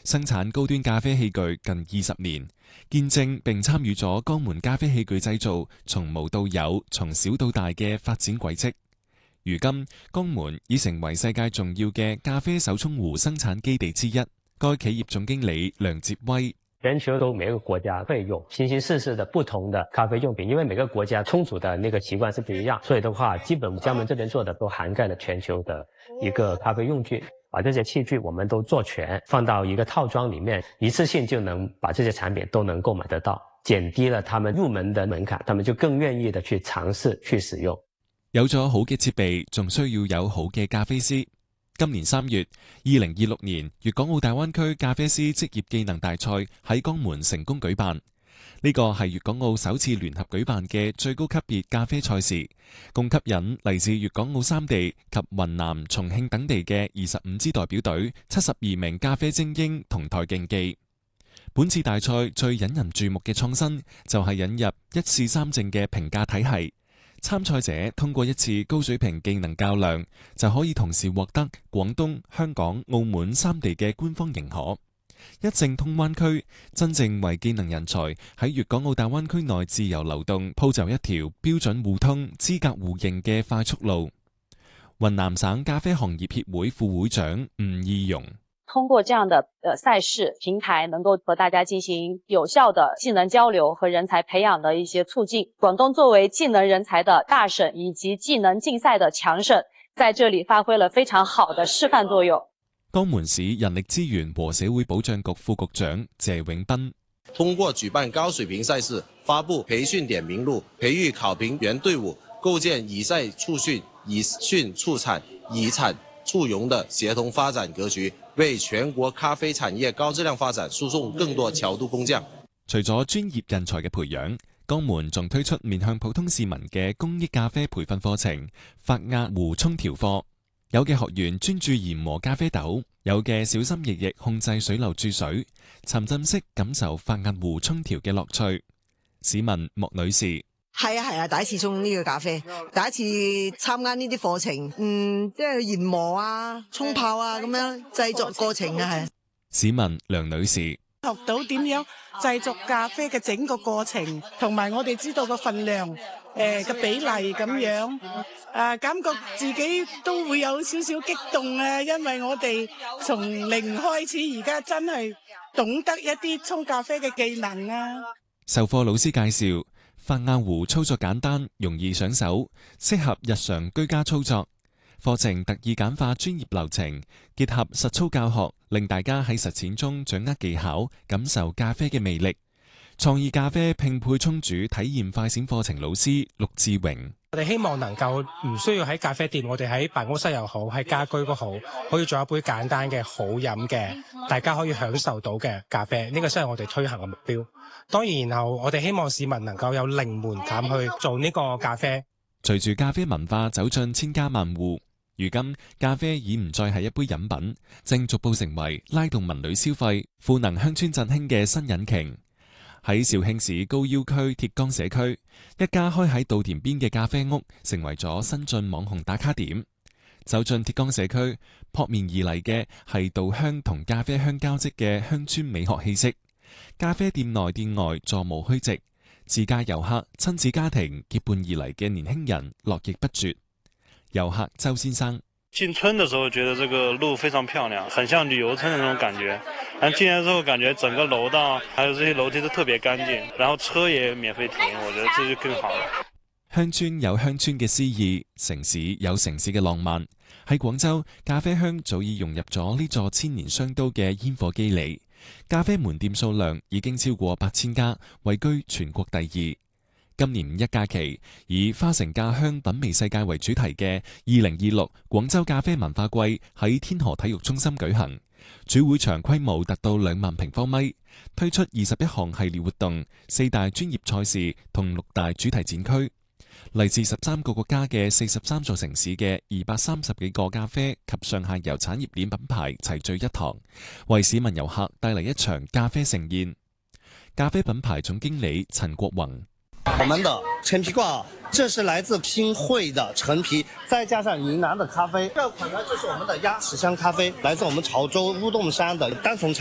生產高端咖啡器具近20年，見證並參與咗江門咖啡器具製造從無到有、從小到大嘅發展軌跡。如今，江門已成為世界重要嘅咖啡手沖壺生產基地之一。該企業總經理梁哲威： 全球都每個國家會用形形色色的不同的咖啡用品，因為每個國家沖煮的那個習慣是不一樣，所以的話，基本江門這邊做的都涵蓋了全球的一個咖啡用具。把這些器具我們都做全，放到一個套裝裡面，一次性就能把這些產品都能購買得到，減低了他們入門的門檻，他們就更願意的去嘗試去使用。 有咗好嘅設備，仲需要有好嘅咖啡師。今年3月，2026年粵港澳大灣區咖啡師職業技能大賽喺江門成功舉辦。呢個係粵港澳首次聯合舉辦嘅最高級別咖啡賽事，共吸引嚟自粵港澳3地及雲南、重慶等地嘅25支代表隊、72名咖啡精英同台競技。本次大賽最引人注目嘅創新就係引入一試3證嘅評價體系。參賽者通過一次高水平技能較量，就可以同時獲得廣東、香港、澳門3地嘅官方認可。一證通灣區，真正為技能人才喺粵港澳大灣區內自由流動鋪就一條標準互通、資格互認嘅快速路。雲南省咖啡行業協會副會長吳義容： 通過這樣的賽事平台，能夠和大家進行有效的技能交流和人才培養的一些促進。廣東作為技能人才的大省以及技能競賽的強省，在這裡發揮了非常好的示範作用。 江門市人力資源和社會保障局副局長謝永斌： 通過舉辦高水平賽事，發布培訓點名錄，培育考評員隊伍，構建以賽促訓、以訓促產、以產促融的協同發展格局，為全國咖啡產業高質量發展輸送更多橋渡工匠。 除咗專業人才嘅培養，江門仲推出面向普通市民嘅公益咖啡培訓課程——發壓壺沖調課。有嘅學員專注研磨咖啡豆，有嘅小心翼翼控制水流注水，沉浸式感受發壓壺沖調嘅樂趣。市民莫女士： 係啊，第一次沖呢個咖啡，第一次參加呢啲課程，即係研磨啊、沖泡啊咁樣製作過程啊，係。 市民梁女士： 學到點樣製作咖啡嘅整個過程，同埋我哋知道個份量嘅比例咁樣，感覺自己都會有少少激動啊！因為我哋從零開始，而家真係懂得一啲沖咖啡嘅技能啊！ 授課老師介紹，發壓壺操作簡單，容易上手，適合日常居家操作。課程特意簡化專業流程，結合實操教學，令大家喺實踐中掌握技巧，感受咖啡嘅魅力。創意咖啡拼配沖煮體驗快閃課程老師陸志榮： 我哋希望能夠唔需要喺咖啡店，我哋喺辦公室又好，喺家居都好，可以做一杯簡單嘅好飲嘅，大家可以享受到嘅咖啡。呢個先係我哋推行嘅目標。當然，然後我哋希望市民能夠有零門檻去做呢個咖啡。 隨住咖啡文化走進千家萬戶，如今咖啡已唔再係一杯飲品，正逐步成為拉動民旅消費、賦能鄉村振興嘅新引擎。喺肇慶市高要區鐵江社區，一家開喺稻田邊嘅咖啡屋，成為咗新晉網紅打卡點。走進鐵江社區，撲面而嚟嘅係稻香同咖啡香交織嘅鄉村美學氣息。咖啡店內店外座無虛席，自駕遊客、親子家庭結伴而嚟嘅年輕人絡繹不絕。遊客周先生： 進村的時候覺得這個路非常漂亮，很像旅遊村的那種感覺。但進來之後感覺整個樓道還有這些樓梯都特別乾淨，然後車也免費停，我覺得這就更好了。 鄉村有鄉村嘅詩意，城市有城市嘅浪漫。喺廣州，咖啡香早已融入咗呢座千年商都嘅煙火肌理。咖啡門店數量已經超過8000家，位居全國第2。今年5一假期，以花城咖香品味世界為主題嘅2026廣州咖啡文化季喺天河體育中心舉行，主會場規模達到2萬平方米，推出21項系列活動、4大專業賽事同6大主題展區。嚟自13個國家嘅43座城市嘅230幾個咖啡及上下游產業鏈品牌齊聚一堂，為市民遊客帶嚟一場咖啡盛宴。咖啡品牌總經理陳國宏： 我們的陳皮掛，這是來自新會的陳皮，再加上雲南的咖啡。這款呢就是我們的鴨屎香咖啡，來自我們潮州烏洞山的單叢茶。